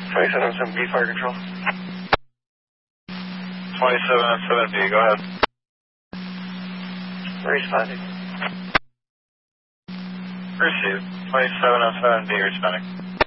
2707B, fire control. 2707B, go ahead. Responding. Received. 2707B responding.